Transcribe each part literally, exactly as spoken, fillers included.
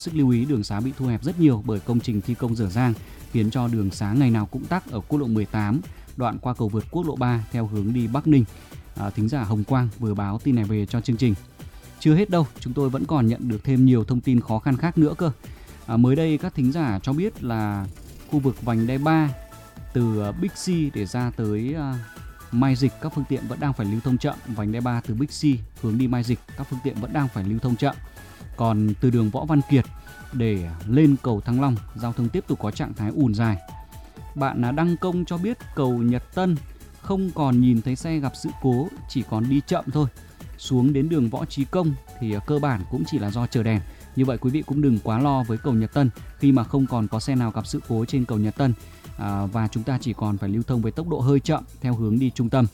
Sức lưu ý đường xá bị thu hẹp rất nhiều bởi công trình thi công dở dang, khiến cho đường xá ngày nào cũng tắc ở quốc lộ mười tám, đoạn qua cầu vượt quốc lộ ba theo hướng đi Bắc Ninh. À, thính giả Hồng Quang vừa báo tin này về cho chương trình. Chưa hết đâu, chúng tôi vẫn còn nhận được thêm nhiều thông tin khó khăn khác nữa cơ. À, mới đây các thính giả cho biết là khu vực vành đai ba từ Big C để ra tới uh, Mai Dịch, các phương tiện vẫn đang phải lưu thông chậm. Vành đai ba từ Big C hướng đi Mai Dịch, các phương tiện vẫn đang phải lưu thông chậm. Còn từ đường Võ Văn Kiệt để lên cầu Thăng Long, giao thông tiếp tục có trạng thái ùn dài. Bạn Đăng Công cho biết cầu Nhật Tân không còn nhìn thấy xe gặp sự cố, chỉ còn đi chậm thôi. Xuống đến đường Võ Chí Công thì cơ bản cũng chỉ là do chờ đèn. Như vậy quý vị cũng đừng quá lo với cầu Nhật Tân khi mà không còn có xe nào gặp sự cố trên cầu Nhật Tân, à, và chúng ta chỉ còn phải lưu thông với tốc độ hơi chậm theo hướng đi trung tâm.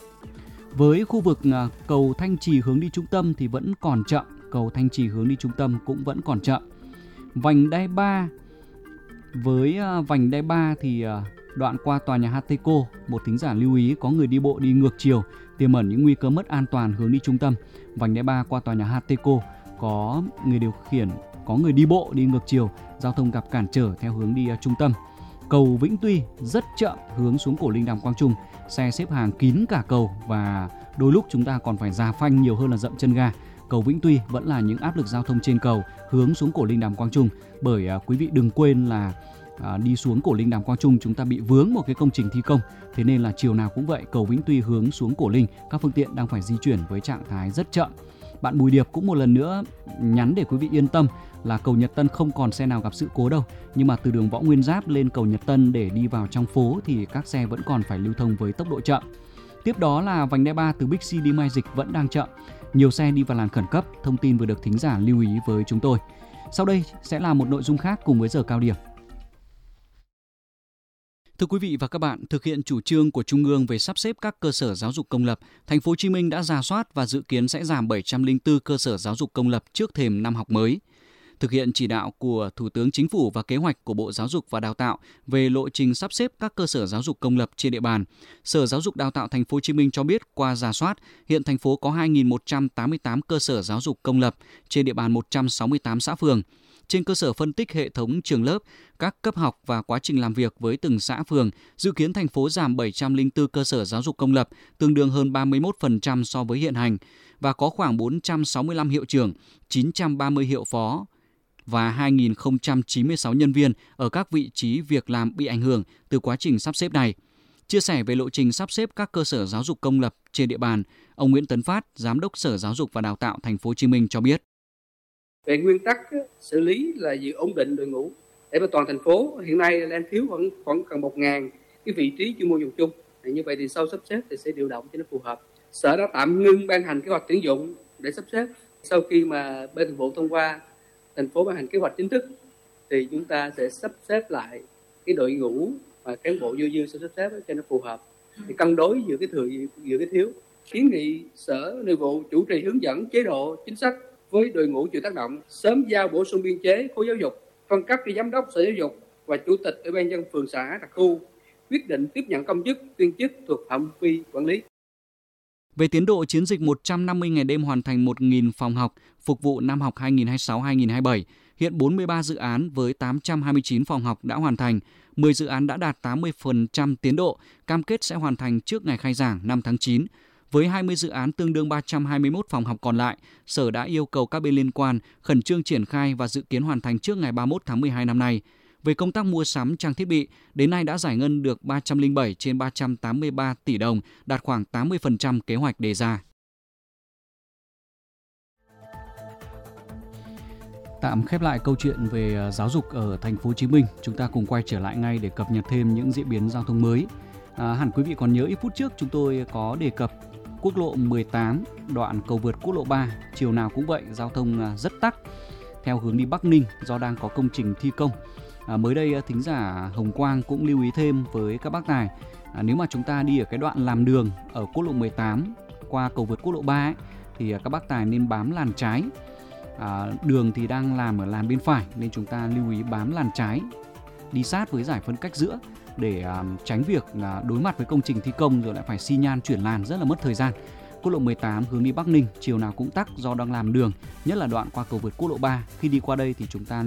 Với khu vực à, cầu Thanh Trì hướng đi trung tâm thì vẫn còn chậm, cầu Thanh Trì hướng đi trung tâm cũng vẫn còn chậm. Vành đai ba, với à, vành đai ba thì à, đoạn qua tòa nhà Hateco, một thính giả lưu ý có người đi bộ đi ngược chiều, tiềm ẩn những nguy cơ mất an toàn hướng đi trung tâm. Vành đai ba qua tòa nhà Hateco có người điều khiển, có người đi bộ đi ngược chiều, giao thông gặp cản trở theo hướng đi uh, trung tâm. Cầu Vĩnh Tuy rất chậm hướng xuống cổ Linh Đàm Quang Trung, xe xếp hàng kín cả cầu và đôi lúc chúng ta còn phải già phanh nhiều hơn là dậm chân ga. Cầu Vĩnh Tuy vẫn là những áp lực giao thông trên cầu hướng xuống cổ Linh Đàm Quang Trung, bởi uh, quý vị đừng quên là À, đi xuống cổ Linh Đàm Quang Trung chúng ta bị vướng một cái công trình thi công, thế nên là chiều nào cũng vậy, cầu Vĩnh Tuy hướng xuống cổ Linh các phương tiện đang phải di chuyển với trạng thái rất chậm. Bạn Bùi Điệp cũng một lần nữa nhắn để quý vị yên tâm là cầu Nhật Tân không còn xe nào gặp sự cố đâu, nhưng mà từ đường Võ Nguyên Giáp lên cầu Nhật Tân để đi vào trong phố thì các xe vẫn còn phải lưu thông với tốc độ chậm. Tiếp đó là vành đai ba từ Big C đi Mai Dịch vẫn đang chậm, nhiều xe đi vào làn khẩn cấp. Thông tin vừa được thính giả lưu ý với chúng tôi. Sau đây sẽ là một nội dung khác cùng với giờ cao điểm. Thưa quý vị và các bạn, thực hiện chủ trương của Trung ương về sắp xếp các cơ sở giáo dục công lập, Thành phố Hồ Chí Minh đã rà soát và dự kiến sẽ giảm bảy trăm lẻ bốn cơ sở giáo dục công lập trước thềm năm học mới. Thực hiện chỉ đạo của Thủ tướng Chính phủ và kế hoạch của Bộ Giáo dục và Đào tạo về lộ trình sắp xếp các cơ sở giáo dục công lập trên địa bàn, Sở Giáo dục Đào tạo Thành phố Hồ Chí Minh cho biết qua rà soát, hiện thành phố có hai nghìn một trăm tám mươi tám cơ sở giáo dục công lập trên địa bàn một trăm sáu mươi tám xã phường. Trên cơ sở phân tích hệ thống trường lớp, các cấp học và quá trình làm việc với từng xã phường, dự kiến thành phố giảm bảy trăm lẻ bốn cơ sở giáo dục công lập, tương đương hơn ba mươi mốt phần trăm so với hiện hành, và có khoảng bốn trăm sáu mươi lăm hiệu trưởng, chín trăm ba mươi hiệu phó và hai nghìn không trăm chín mươi sáu nhân viên ở các vị trí việc làm bị ảnh hưởng từ quá trình sắp xếp này. Chia sẻ về lộ trình sắp xếp các cơ sở giáo dục công lập trên địa bàn, ông Nguyễn Tấn Phát, Giám đốc Sở Giáo dục và Đào tạo Thành phố Hồ Chí Minh cho biết. Về nguyên tắc xử lý là giữ ổn định đội ngũ để mà toàn thành phố hiện nay đang thiếu khoảng khoảng gần một nghìn cái vị trí chuyên môn dùng chung. Như vậy thì sau sắp xếp thì sẽ điều động cho nó phù hợp. Sở đã tạm ngưng ban hành kế hoạch tuyển dụng để sắp xếp. Sau khi mà bên thành phố thông qua, thành phố ban hành kế hoạch chính thức thì chúng ta sẽ sắp xếp lại cái đội ngũ và cán bộ dư dư sẽ sắp xếp cho nó phù hợp. Thì cân đối giữa cái thừa giữa cái thiếu. Kiến nghị Sở Nội vụ chủ trì hướng dẫn chế độ chính sách với đội ngũ chịu tác động, sớm giao bổ sung biên chế khối giáo dục, phân cấp cho giám đốc sở giáo dục và chủ tịch ủy ban nhân dân phường xã đặc khu quyết định tiếp nhận công chức viên chức thuộc phạm vi quản lý. Về tiến độ chiến dịch một trăm năm mươi ngày đêm hoàn thành một nghìn phòng học phục vụ năm học hai nghìn không trăm hai mươi sáu hai nghìn không trăm hai mươi bảy, hiện bốn mươi ba dự án với tám trăm hai mươi chín phòng học đã hoàn thành, mười dự án đã đạt tám mươi phần trăm tiến độ, cam kết sẽ hoàn thành trước ngày khai giảng năm tháng chín. Với hai mươi dự án tương đương ba trăm hai mươi mốt phòng học còn lại, Sở đã yêu cầu các bên liên quan khẩn trương triển khai và dự kiến hoàn thành trước ngày ba mươi mốt tháng mười hai năm nay. Về công tác mua sắm trang thiết bị, đến nay đã giải ngân được ba trăm lẻ bảy trên ba trăm tám mươi ba tỷ đồng, đạt khoảng tám mươi phần trăm kế hoạch đề ra. Tạm khép lại câu chuyện về giáo dục ở Thành phố Hồ Chí Minh, chúng ta cùng quay trở lại ngay để cập nhật thêm những diễn biến giao thông mới. À, hẳn quý vị còn nhớ ít phút trước chúng tôi có đề cập quốc lộ mười tám, đoạn cầu vượt quốc lộ ba, chiều nào cũng vậy, giao thông rất tắc theo hướng đi Bắc Ninh do đang có công trình thi công. À, mới đây thính giả Hồng Quang cũng lưu ý thêm với các bác tài, à, nếu mà chúng ta đi ở cái đoạn làm đường ở quốc lộ mười tám qua cầu vượt quốc lộ ba ấy, thì các bác tài nên bám làn trái. À, đường thì đang làm ở làn bên phải nên chúng ta lưu ý bám làn trái, đi sát với giải phân cách giữa để uh, tránh việc uh, đối mặt với công trình thi công rồi lại phải xi nhan chuyển làn rất là mất thời gian. Quốc lộ mười tám hướng đi Bắc Ninh chiều nào cũng tắc do đang làm đường, nhất là đoạn qua cầu vượt quốc lộ ba. Khi đi qua đây thì chúng ta